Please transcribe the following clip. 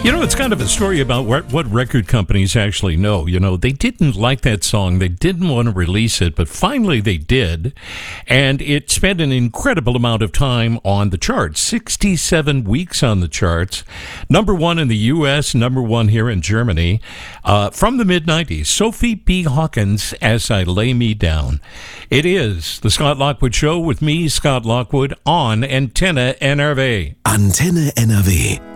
You know, it's kind of a story about what record companies actually know. You know, they didn't like that song. They didn't want to release it, but finally they did. And it spent an incredible amount of time on the charts, 67 weeks on the charts. Number one in the U.S., number one here in Germany. From the mid-90s, Sophie B. Hawkins, As I Lay Me Down. It is the Scott Lockwood Show with me, Scott Lockwood, on Antenne NRW. Antenne NRW.